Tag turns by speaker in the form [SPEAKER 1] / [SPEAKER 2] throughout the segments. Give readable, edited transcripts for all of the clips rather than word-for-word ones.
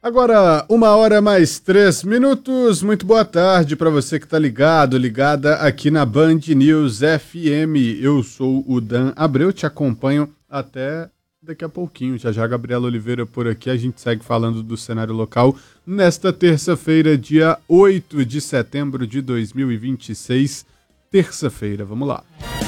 [SPEAKER 1] Agora, 1h mais 3 minutos. Muito boa tarde para você que está ligada aqui na Band News FM. Eu sou o Dan Abreu, te acompanho até daqui a pouquinho. Já Gabriela Oliveira por aqui, a gente segue falando do cenário local nesta terça-feira, dia 8 de setembro de 2026. Terça-feira, vamos lá.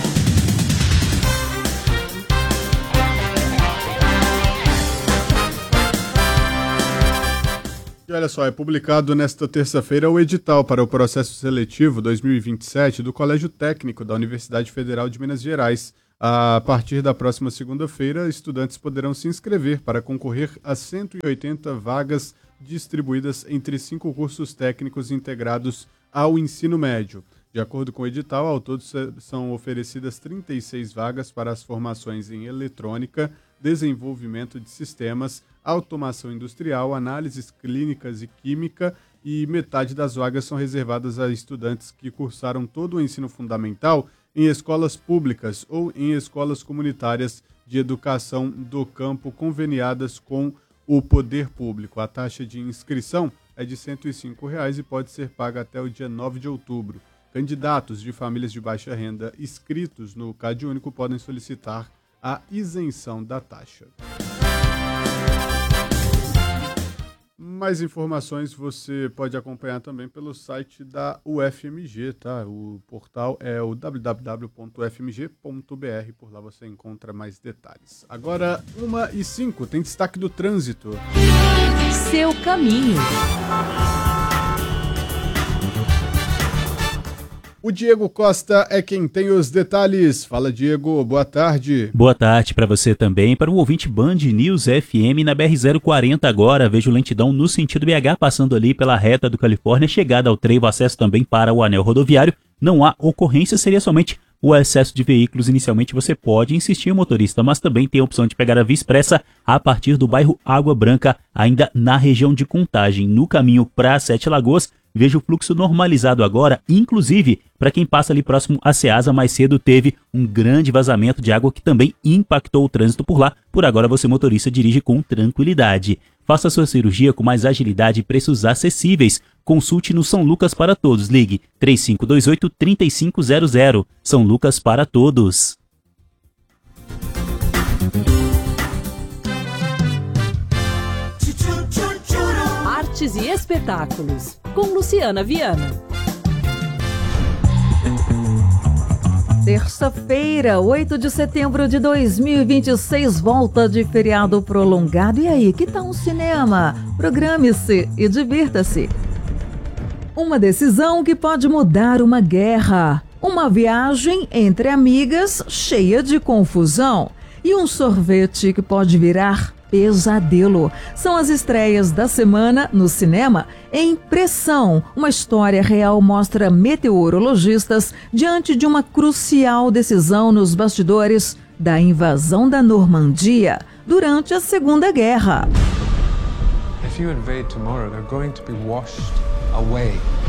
[SPEAKER 1] E olha só, é publicado nesta terça-feira o edital para o processo seletivo 2027 do Colégio Técnico da Universidade Federal de Minas Gerais. A partir da próxima segunda-feira, estudantes poderão se inscrever para concorrer a 180 vagas distribuídas entre 5 cursos técnicos integrados ao ensino médio. De acordo com o edital, ao todo são oferecidas 36 vagas para as formações em eletrônica, desenvolvimento de sistemas, automação industrial, análises clínicas e química, e metade das vagas são reservadas a estudantes que cursaram todo o ensino fundamental em escolas públicas ou em escolas comunitárias de educação do campo conveniadas com o poder público. A taxa de inscrição é de R$ 105 e pode ser paga até o dia 9 de outubro. Candidatos de famílias de baixa renda inscritos no CadÚnico podem solicitar a isenção da taxa. Mais informações você pode acompanhar também pelo site da UFMG, tá? O portal é o www.ufmg.br, por lá você encontra mais detalhes. Agora, 1h05, tem destaque do trânsito.
[SPEAKER 2] Seu caminho.
[SPEAKER 1] O Diego Costa é quem tem os detalhes. Fala, Diego, boa tarde.
[SPEAKER 3] Boa tarde para você também, para o ouvinte Band News FM na BR-040 agora. Vejo lentidão no sentido BH, passando ali pela reta do Califórnia, chegada ao trevo, acesso também para o anel rodoviário. Não há ocorrência, seria somente o excesso de veículos. Inicialmente você pode insistir, motorista, mas também tem a opção de pegar a Via Expressa a partir do bairro Água Branca, ainda na região de Contagem, no caminho para Sete Lagoas. Veja o fluxo normalizado agora, inclusive para quem passa ali próximo a Ceasa, mais cedo teve um grande vazamento de água que também impactou o trânsito por lá. Por agora você, motorista, dirige com tranquilidade. Faça sua cirurgia com mais agilidade e preços acessíveis. Consulte no São Lucas para Todos. Ligue 3528-3500. São Lucas para Todos.
[SPEAKER 2] Artes e espetáculos, com Luciana Viana.
[SPEAKER 4] Terça-feira, 8 de setembro de 2026, volta de feriado prolongado. E aí, que tal um cinema? Programe-se e divirta-se. Uma decisão que pode mudar uma guerra. Uma viagem entre amigas cheia de confusão. E um sorvete que pode virar pesadelo. São as estreias da semana no cinema. Em Pressão, uma história real mostra meteorologistas diante de uma crucial decisão nos bastidores da invasão da Normandia durante a Segunda Guerra.
[SPEAKER 5] If you invade tomorrow, they're going to be washed away.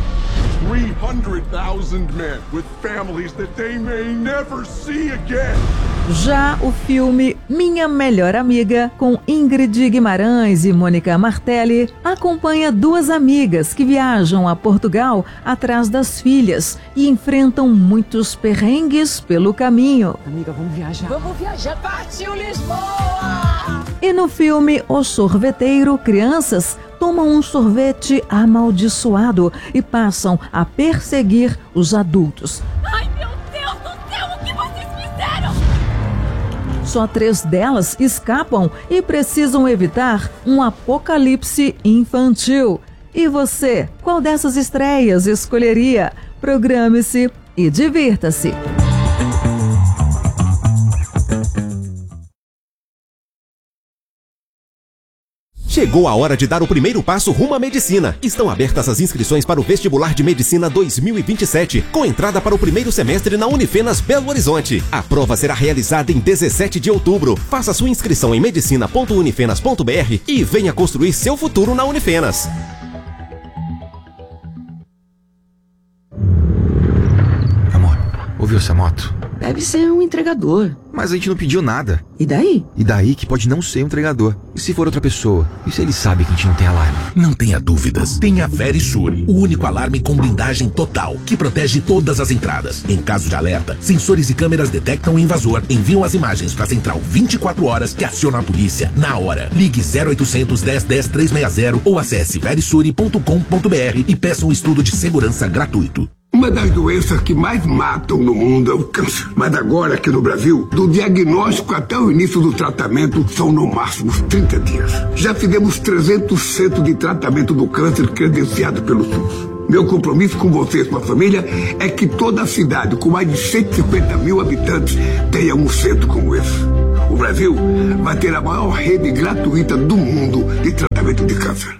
[SPEAKER 6] 300,000 men with families that they may never see again.
[SPEAKER 4] Já o filme Minha Melhor Amiga, com Ingrid Guimarães e Mônica Martelli, acompanha duas amigas que viajam a Portugal atrás das filhas e enfrentam muitos perrengues pelo caminho.
[SPEAKER 2] Amiga, vamos viajar. Vamos viajar. Partiu Lisboa!
[SPEAKER 4] E no filme O Sorveteiro, crianças tomam um sorvete amaldiçoado e passam a perseguir os adultos.
[SPEAKER 2] Ai, meu Deus do céu, o que vocês fizeram?
[SPEAKER 4] Só 3 delas escapam e precisam evitar um apocalipse infantil. E você, qual dessas estreias escolheria? Programe-se e divirta-se.
[SPEAKER 7] Chegou a hora de dar o primeiro passo rumo à medicina. Estão abertas as inscrições para o Vestibular de Medicina 2027, com entrada para o primeiro semestre na Unifenas Belo Horizonte. A prova será realizada em 17 de outubro. Faça sua inscrição em medicina.unifenas.br e venha construir seu futuro na Unifenas.
[SPEAKER 5] Amor, ouviu essa moto?
[SPEAKER 8] Deve ser um entregador.
[SPEAKER 9] Mas a gente não pediu nada.
[SPEAKER 8] E daí?
[SPEAKER 9] E daí que pode não ser um entregador. E se for outra pessoa? E se ele sabe que a gente não tem alarme?
[SPEAKER 10] Não tenha dúvidas. Tem a Verisur, o único alarme com blindagem total, que protege todas as entradas. Em caso de alerta, sensores e câmeras detectam o invasor, enviam as imagens para a central 24 horas que aciona a polícia na hora. Ligue 0800 10 10 360 ou acesse verisure.com.br e peça um estudo de segurança gratuito.
[SPEAKER 6] Uma das doenças que mais matam no mundo é o câncer. Mas agora, aqui no Brasil, do diagnóstico até o início do tratamento, são no máximo 30 dias. Já fizemos 300 centros de tratamento do câncer credenciados pelo SUS. Meu compromisso com você e sua família é que toda a cidade, com mais de 150 mil habitantes, tenha um centro como esse. O Brasil vai ter a maior rede gratuita do mundo de tratamento de câncer.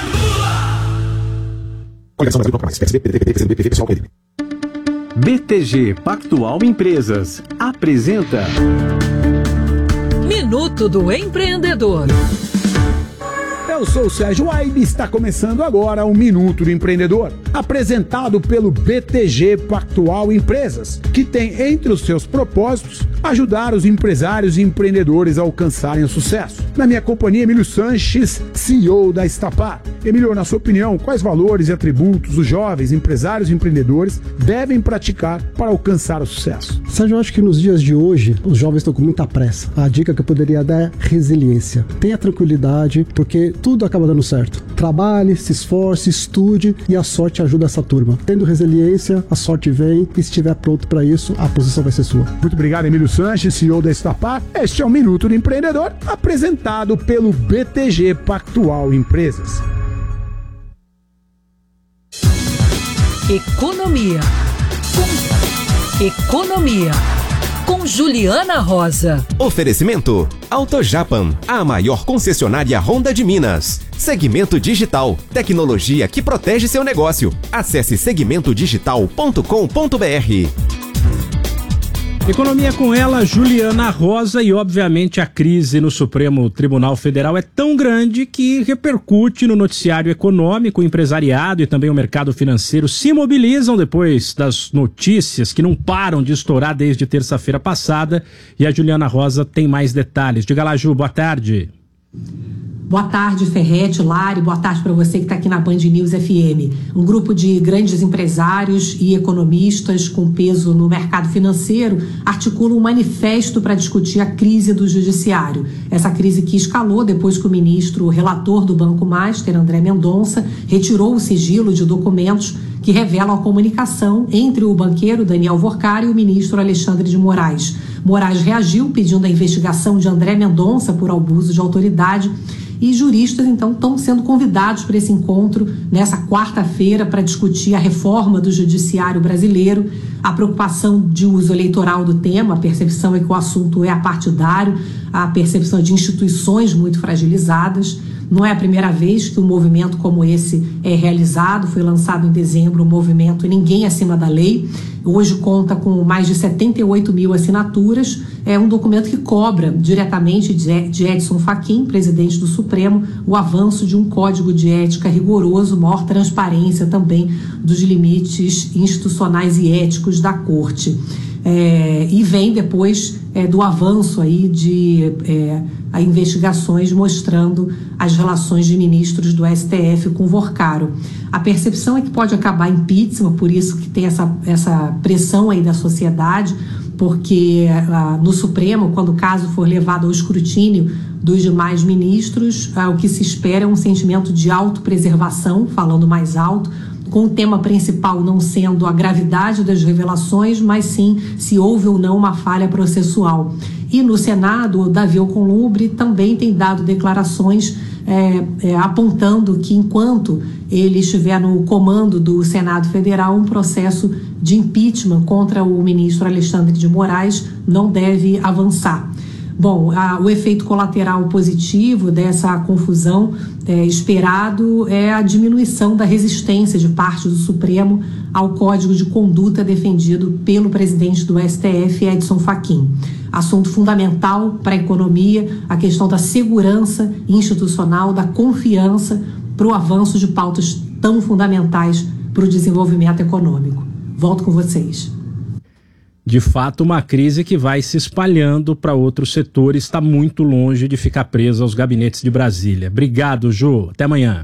[SPEAKER 11] BTG Pactual Empresas apresenta
[SPEAKER 2] Minuto do Empreendedor.
[SPEAKER 12] Eu sou o Sérgio Aibe e está começando agora o Minuto do Empreendedor, apresentado pelo BTG Pactual Empresas, que tem entre os seus propósitos ajudar os empresários e empreendedores a alcançarem o sucesso. Na minha companhia, Emílio Sanches, CEO da Estapar. Emílio, na sua opinião, quais valores e atributos os jovens empresários e empreendedores devem praticar para alcançar o sucesso?
[SPEAKER 13] Sérgio, eu acho que nos dias de hoje, os jovens estão com muita pressa. A dica que eu poderia dar é resiliência. Tenha tranquilidade, porque tudo acaba dando certo. Trabalhe, se esforce, estude e a sorte ajuda essa turma. Tendo resiliência, a sorte vem e se estiver pronto para isso, a posição vai ser sua.
[SPEAKER 12] Muito obrigado, Emílio Sanches, CEO da Estapar. Este é o Minuto do Empreendedor, apresentado pelo BTG Pactual Empresas.
[SPEAKER 2] Economia. Com Juliana Rosa.
[SPEAKER 7] Oferecimento AutoJapan, a maior concessionária Honda de Minas. Segmento Digital, tecnologia que protege seu negócio. Acesse segmentodigital.com.br.
[SPEAKER 14] Economia com ela, Juliana Rosa, e obviamente a crise no Supremo Tribunal Federal é tão grande que repercute no noticiário econômico. O empresariado e também o mercado financeiro se mobilizam depois das notícias que não param de estourar desde terça-feira passada, e a Juliana Rosa tem mais detalhes. Diga lá, Ju, boa tarde.
[SPEAKER 15] Boa tarde, Ferretti, Lari, boa tarde para você que está aqui na Band News FM. Um grupo de grandes empresários e economistas com peso no mercado financeiro articula um manifesto para discutir a crise do judiciário. Essa crise que escalou depois que o ministro relator do Banco Master, André Mendonça, retirou o sigilo de documentos que revelam a comunicação entre o banqueiro Daniel Workar e o ministro Alexandre de Moraes. Moraes reagiu pedindo a investigação de André Mendonça por abuso de autoridade. E juristas, então, estão sendo convidados para esse encontro nessa quarta-feira para discutir a reforma do judiciário brasileiro, a preocupação de uso eleitoral do tema, a percepção é que o assunto é apartidário, a percepção de instituições muito fragilizadas. Não é a primeira vez que um movimento como esse é realizado, foi lançado em dezembro o movimento Ninguém Acima da Lei. Hoje conta com mais de 78 mil assinaturas. É um documento que cobra diretamente de Edson Fachin, presidente do Supremo, o avanço de um código de ética rigoroso, maior transparência também dos limites institucionais e éticos da Corte. E vem depois do avanço aí de investigações mostrando as relações de ministros do STF com Workaro. A percepção é que pode acabar impeachment, por isso que tem essa pressão aí da sociedade, porque no Supremo, quando o caso for levado ao escrutínio dos demais ministros, o que se espera é um sentimento de autopreservação, falando mais alto, com o tema principal não sendo a gravidade das revelações, mas sim se houve ou não uma falha processual. E no Senado, o Davi Alcolumbre também tem dado declarações apontando que enquanto ele estiver no comando do Senado Federal, um processo de impeachment contra o ministro Alexandre de Moraes não deve avançar. Bom, o efeito colateral positivo dessa confusão esperado é a diminuição da resistência de parte do Supremo ao Código de Conduta defendido pelo presidente do STF, Edson Fachin. Assunto fundamental para a economia, a questão da segurança institucional, da confiança para o avanço de pautas tão fundamentais para o desenvolvimento econômico. Volto com vocês.
[SPEAKER 14] De fato, uma crise que vai se espalhando para outros setores, está muito longe de ficar presa aos gabinetes de Brasília. Obrigado, Jô. Até amanhã.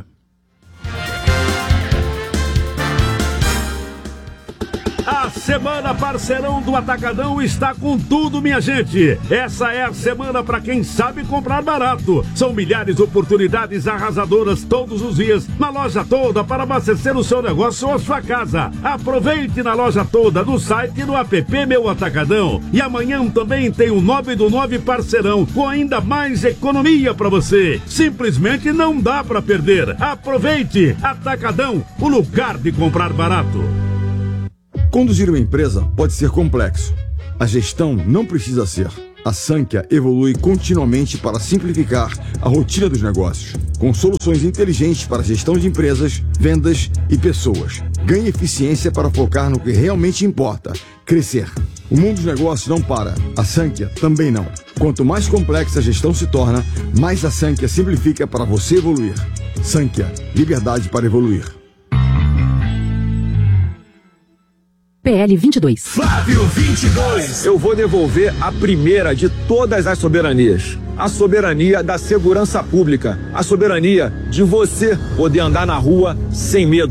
[SPEAKER 8] A Semana Parceirão do Atacadão está com tudo, minha gente. Essa é a semana para quem sabe comprar barato. São milhares de oportunidades arrasadoras todos os dias, na loja toda, para abastecer o seu negócio ou a sua casa. Aproveite na loja toda, no site e no app Meu Atacadão. E amanhã também tem o 9 do 9 Parceirão, com ainda mais economia para você. Simplesmente não dá para perder. Aproveite! Atacadão, o lugar de comprar barato.
[SPEAKER 16] Conduzir uma empresa pode ser complexo. A gestão não precisa ser. A Sankhya evolui continuamente para simplificar a rotina dos negócios, com soluções inteligentes para a gestão de empresas, vendas e pessoas. Ganhe eficiência para focar no que realmente importa, crescer. O mundo dos negócios não para, a Sankhya também não. Quanto mais complexa a gestão se torna, mais a Sankhya simplifica para você evoluir. Sankhya, liberdade para evoluir.
[SPEAKER 17] PL 22.
[SPEAKER 18] Flávio 22. Eu vou devolver a primeira de todas as soberanias. A soberania da segurança pública. A soberania de você poder andar na rua sem medo.